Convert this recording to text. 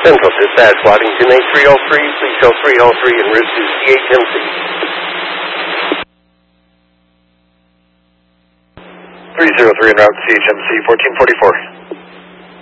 Central Dispatch, Waddington A303, please show 303 en route to CHMC. 303 en route to CHMC, 1444.